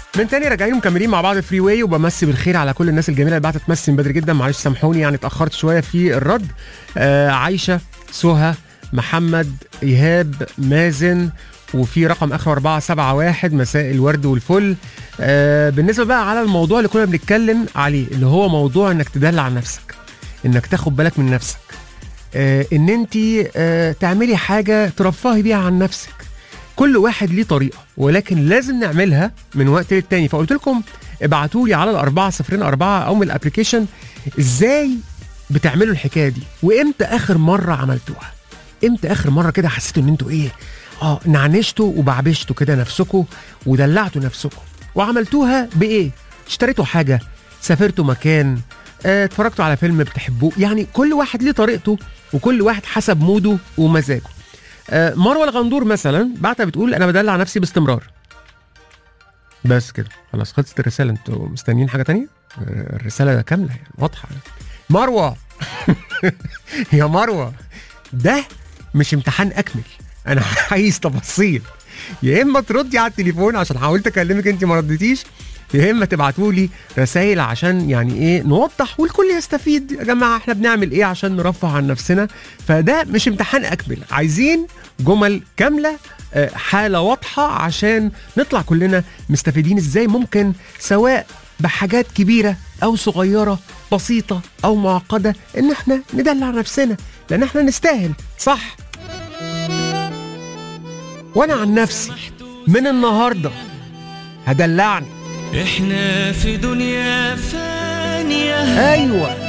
من تاني راجعين مكملين مع بعض فري واي، وبمسي بالخير على كل الناس الجميله اللي بعتت تمسي من بدري جدا. معلش سامحوني يعني اتاخرت شويه في الرد. عايشه، سهى، محمد، ايهاب، مازن، وفي رقم اخر 471. مساء الورد والفل. بالنسبه بقى على الموضوع اللي كنا بنتكلم عليه، اللي هو موضوع انك تدلع نفسك، انك تاخد بالك من نفسك، ان انت تعملي حاجه ترفهي بيها عن نفسك. كل واحد ليه طريقه، ولكن لازم نعملها من وقت للتاني. فقلت لكم ابعتوا لي على 4004 او من الابلكيشن ازاي بتعملوا الحكايه دي، وامتى اخر مره عملتوها. امتى اخر مره كده حسيتوا ان انتوا ايه، نعنشتوا وبعبشتوا كده نفسكم ودلعتوا نفسكم، وعملتوها بايه؟ اشتريتوا حاجه، سافرتوا مكان، اتفرجتوا على فيلم بتحبوه. يعني كل واحد ليه طريقته، وكل واحد حسب موده ومزاجه. مروه الغندور مثلا بعتها بتقول انا بدلع نفسي باستمرار. بس كده خلاص، خلصت الرساله. انتوا مستنيين حاجه تانية؟ الرساله كامله يعني واضحه. مروه يا مروه، ده مش امتحان اكمل، انا عايز تفاصيل. يا اما تردي على التليفون عشان حاولت اكلمك انت ما رديتيش، يا اما تبعتوا لي رسائل عشان يعني ايه نوضح والكل يستفيد. يا جماعه احنا بنعمل ايه عشان نرفه عن نفسنا؟ فده مش امتحان اكمل، عايزين جمل كامله، حاله واضحه عشان نطلع كلنا مستفيدين. ازاي ممكن سواء بحاجات كبيره او صغيره، بسيطه او معقده، ان احنا ندلع نفسنا، لان احنا نستاهل، صح؟ وانا عن نفسي من النهارده هدلعني. احنا في دنيا فانية، ايوه